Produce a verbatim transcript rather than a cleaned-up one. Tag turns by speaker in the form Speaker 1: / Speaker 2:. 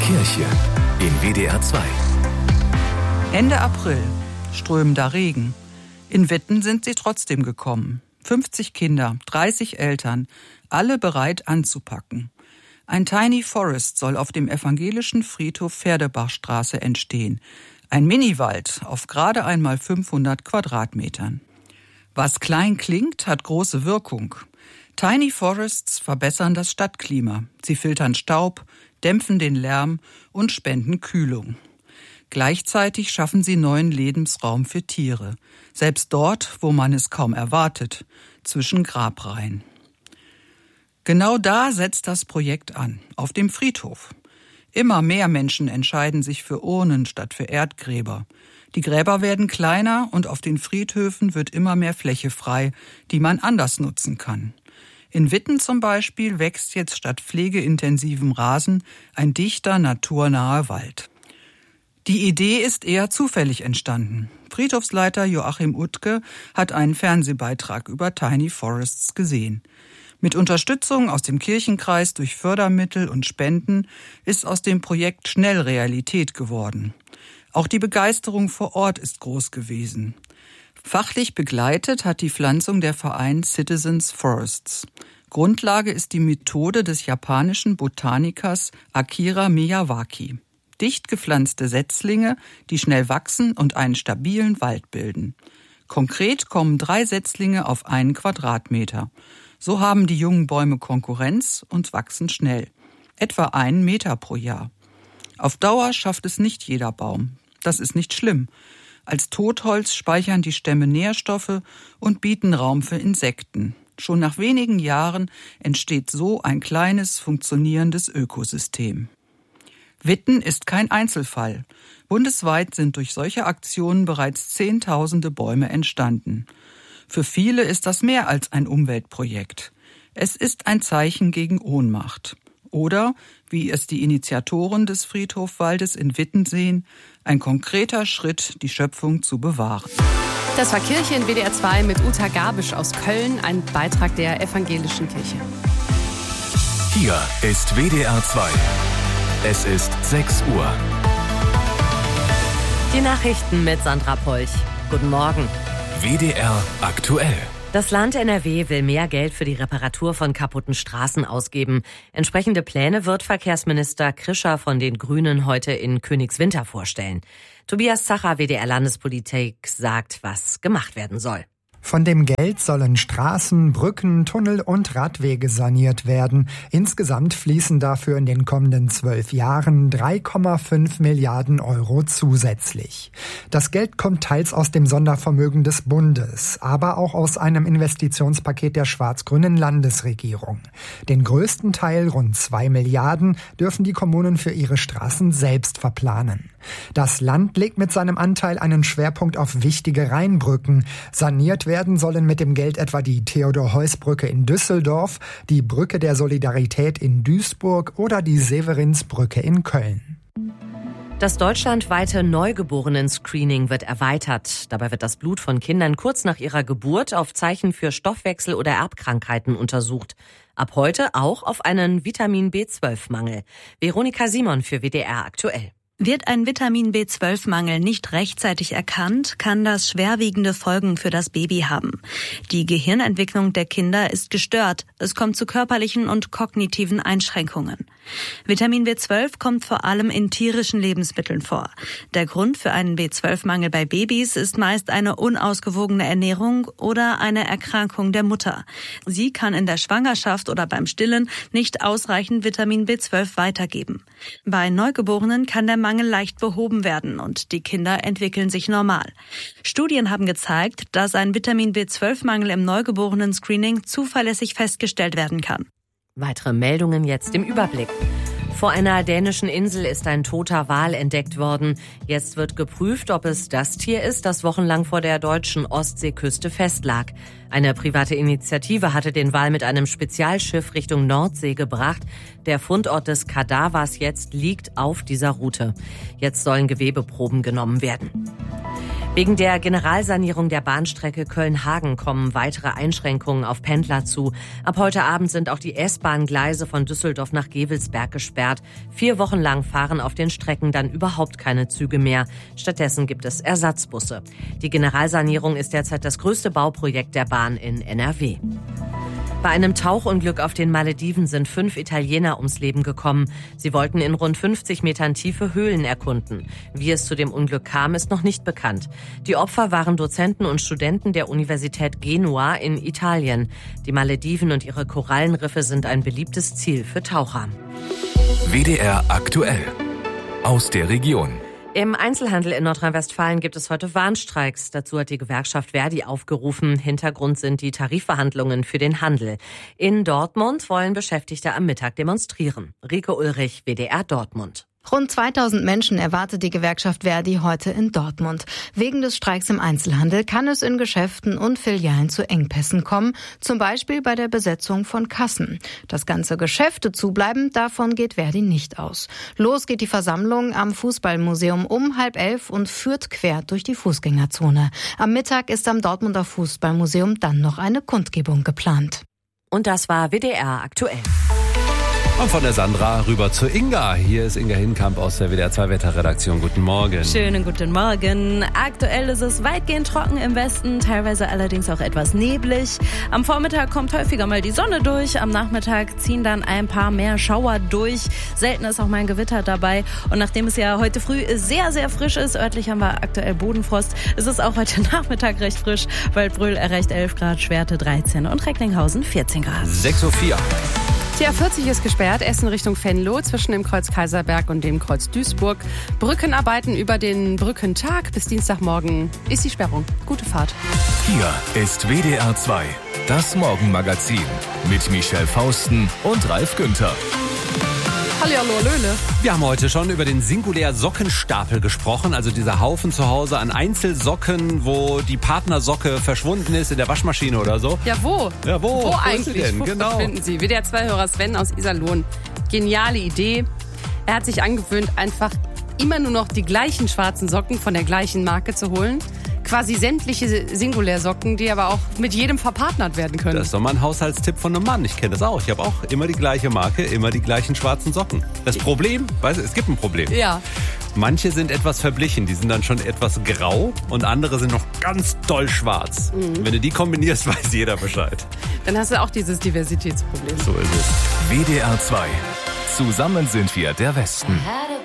Speaker 1: Kirche in W D R zwei.
Speaker 2: Ende April, strömender Regen. In Witten sind sie trotzdem gekommen. fünfzig Kinder, dreißig Eltern, alle bereit anzupacken. Ein Tiny Forest soll auf dem evangelischen Friedhof Pferdebachstraße entstehen. Ein Miniwald auf gerade einmal fünfhundert Quadratmetern. Was klein klingt, hat große Wirkung. Tiny Forests verbessern das Stadtklima. Sie filtern Staub, dämpfen den Lärm und spenden Kühlung. Gleichzeitig schaffen sie neuen Lebensraum für Tiere. Selbst dort, wo man es kaum erwartet, zwischen Grabreihen. Genau da setzt das Projekt an, auf dem Friedhof. Immer mehr Menschen entscheiden sich für Urnen statt für Erdgräber. Die Gräber werden kleiner und auf den Friedhöfen wird immer mehr Fläche frei, die man anders nutzen kann. In Witten zum Beispiel wächst jetzt statt pflegeintensivem Rasen ein dichter, naturnaher Wald. Die Idee ist eher zufällig entstanden. Friedhofsleiter Joachim Utke hat einen Fernsehbeitrag über Tiny Forests gesehen. Mit Unterstützung aus dem Kirchenkreis durch Fördermittel und Spenden ist aus dem Projekt schnell Realität geworden. Auch die Begeisterung vor Ort ist groß gewesen. Fachlich begleitet hat die Pflanzung der Verein Citizens Forests. Grundlage ist die Methode des japanischen Botanikers Akira Miyawaki. Dicht gepflanzte Setzlinge, die schnell wachsen und einen stabilen Wald bilden. Konkret kommen drei Setzlinge auf einen Quadratmeter. So haben die jungen Bäume Konkurrenz und wachsen schnell. Etwa einen Meter pro Jahr. Auf Dauer schafft es nicht jeder Baum. Das ist nicht schlimm. Als Totholz speichern die Stämme Nährstoffe und bieten Raum für Insekten. Schon nach wenigen Jahren entsteht so ein kleines, funktionierendes Ökosystem. Witten ist kein Einzelfall. Bundesweit sind durch solche Aktionen bereits Zehntausende Bäume entstanden. Für viele ist das mehr als ein Umweltprojekt. Es ist ein Zeichen gegen Ohnmacht. Oder, wie es die Initiatoren des Friedhofwaldes in Witten sehen, ein konkreter Schritt, die Schöpfung zu bewahren.
Speaker 3: Das war Kirche in W D R zwei mit Uta Gabisch aus Köln, ein Beitrag der evangelischen Kirche.
Speaker 1: Hier ist W D R zwei. Es ist sechs Uhr.
Speaker 4: Die Nachrichten mit Sandra Polch. Guten Morgen.
Speaker 1: W D R aktuell.
Speaker 4: Das Land N R W will mehr Geld für die Reparatur von kaputten Straßen ausgeben. Entsprechende Pläne wird Verkehrsminister Krischer von den Grünen heute in Königswinter vorstellen. Tobias Zacher, W D R Landespolitik, sagt, was gemacht werden soll.
Speaker 5: Von dem Geld sollen Straßen, Brücken, Tunnel und Radwege saniert werden. Insgesamt fließen dafür in den kommenden zwölf Jahren drei Komma fünf Milliarden Euro zusätzlich. Das Geld kommt teils aus dem Sondervermögen des Bundes, aber auch aus einem Investitionspaket der schwarz-grünen Landesregierung. Den größten Teil, rund zwei Milliarden, dürfen die Kommunen für ihre Straßen selbst verplanen. Das Land legt mit seinem Anteil einen Schwerpunkt auf wichtige Rheinbrücken. Saniert werden sollen mit dem Geld etwa die Theodor-Heuss-Brücke in Düsseldorf, die Brücke der Solidarität in Duisburg oder die Severinsbrücke in Köln.
Speaker 4: Das deutschlandweite Neugeborenen-Screening wird erweitert. Dabei wird das Blut von Kindern kurz nach ihrer Geburt auf Zeichen für Stoffwechsel- oder Erbkrankheiten untersucht. Ab heute auch auf einen Vitamin B zwölf Mangel. Veronika Simon für W D R aktuell.
Speaker 6: Wird ein Vitamin B zwölf Mangel nicht rechtzeitig erkannt, kann das schwerwiegende Folgen für das Baby haben. Die Gehirnentwicklung der Kinder ist gestört. Es kommt zu körperlichen und kognitiven Einschränkungen. Vitamin B zwölf kommt vor allem in tierischen Lebensmitteln vor. Der Grund für einen B zwölf Mangel bei Babys ist meist eine unausgewogene Ernährung oder eine Erkrankung der Mutter. Sie kann in der Schwangerschaft oder beim Stillen nicht ausreichend Vitamin B zwölf weitergeben. Bei Neugeborenen kann der Mangel leicht behoben werden und die Kinder entwickeln sich normal. Studien haben gezeigt, dass ein Vitamin B zwölf Mangel im Neugeborenen-Screening zuverlässig festgestellt werden kann.
Speaker 4: Weitere Meldungen jetzt im Überblick. Vor einer dänischen Insel ist ein toter Wal entdeckt worden. Jetzt wird geprüft, ob es das Tier ist, das wochenlang vor der deutschen Ostseeküste festlag. Eine private Initiative hatte den Wal mit einem Spezialschiff Richtung Nordsee gebracht. Der Fundort des Kadavers jetzt liegt auf dieser Route. Jetzt sollen Gewebeproben genommen werden. Wegen der Generalsanierung der Bahnstrecke Köln-Hagen kommen weitere Einschränkungen auf Pendler zu. Ab heute Abend sind auch die S-Bahn-Gleise von Düsseldorf nach Gevelsberg gesperrt. Vier Wochen lang fahren auf den Strecken dann überhaupt keine Züge mehr. Stattdessen gibt es Ersatzbusse. Die Generalsanierung ist derzeit das größte Bauprojekt der Bahn in N R W. Bei einem Tauchunglück auf den Malediven sind fünf Italiener ums Leben gekommen. Sie wollten in rund fünfzig Metern Tiefe Höhlen erkunden. Wie es zu dem Unglück kam, ist noch nicht bekannt. Die Opfer waren Dozenten und Studenten der Universität Genua in Italien. Die Malediven und ihre Korallenriffe sind ein beliebtes Ziel für Taucher.
Speaker 1: W D R aktuell aus der Region.
Speaker 4: Im Einzelhandel in Nordrhein-Westfalen gibt es heute Warnstreiks. Dazu hat die Gewerkschaft Verdi aufgerufen. Hintergrund sind die Tarifverhandlungen für den Handel. In Dortmund wollen Beschäftigte am Mittag demonstrieren. Rike Ulrich, W D R Dortmund.
Speaker 7: Rund zweitausend Menschen erwartet die Gewerkschaft Verdi heute in Dortmund. Wegen des Streiks im Einzelhandel kann es in Geschäften und Filialen zu Engpässen kommen, zum Beispiel bei der Besetzung von Kassen. Dass ganze Geschäfte zubleiben, davon geht Verdi nicht aus. Los geht die Versammlung am Fußballmuseum um halb elf und führt quer durch die Fußgängerzone. Am Mittag ist am Dortmunder Fußballmuseum dann noch eine Kundgebung geplant.
Speaker 4: Und das war W D R aktuell.
Speaker 8: Und von der Sandra rüber zu Inga. Hier ist Inga Hinkamp aus der W D R zwei Wetterredaktion. Guten Morgen.
Speaker 9: Schönen guten Morgen. Aktuell ist es weitgehend trocken im Westen, teilweise allerdings auch etwas neblig. Am Vormittag kommt häufiger mal die Sonne durch. Am Nachmittag ziehen dann ein paar mehr Schauer durch. Selten ist auch mal ein Gewitter dabei. Und nachdem es ja heute früh sehr, sehr frisch ist, örtlich haben wir aktuell Bodenfrost, ist es auch heute Nachmittag recht frisch. Waldbröl erreicht elf Grad, Schwerte dreizehn und Recklinghausen vierzehn Grad.
Speaker 8: sechs Uhr vier.
Speaker 3: Die A vierzig ist gesperrt, Essen Richtung Venlo, zwischen dem Kreuz Kaiserberg und dem Kreuz Duisburg. Brückenarbeiten über den Brückentag bis Dienstagmorgen ist die Sperrung. Gute Fahrt.
Speaker 1: Hier ist W D R zwei, das Morgenmagazin mit Michelle Fausten und Ralf Günther.
Speaker 3: Hallihallo, Löhle.
Speaker 8: Wir haben heute schon über den Singulär-Sockenstapel gesprochen, also dieser Haufen zu Hause an Einzelsocken, wo die Partnersocke verschwunden ist in der Waschmaschine oder so.
Speaker 3: Ja, wo?
Speaker 8: Ja, wo?
Speaker 3: Wo,
Speaker 8: wo
Speaker 3: eigentlich?
Speaker 8: Denn?
Speaker 3: Wo
Speaker 8: Genau.
Speaker 3: finden Sie? W D R zwei-Hörer Sven aus Iserlohn. Geniale Idee. Er hat sich angewöhnt, einfach immer nur noch die gleichen schwarzen Socken von der gleichen Marke zu holen. Quasi sämtliche Singulärsocken, die aber auch mit jedem verpartnert werden können.
Speaker 8: Das ist doch mal ein Haushaltstipp von einem Mann. Ich kenne das auch. Ich habe auch immer die gleiche Marke, immer die gleichen schwarzen Socken. Das Problem, weißt du, es gibt ein Problem.
Speaker 3: Ja.
Speaker 8: Manche sind etwas verblichen, die sind dann schon etwas grau und andere sind noch ganz doll schwarz. Mhm. Wenn du die kombinierst, weiß jeder Bescheid.
Speaker 3: Dann hast du auch dieses Diversitätsproblem.
Speaker 8: So ist es.
Speaker 1: W D R zwei. Zusammen sind wir der Westen.